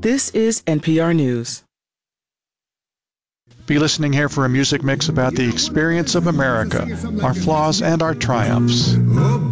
This is NPR News. Be listening here for a music mix about the experience of America, our flaws and our triumphs.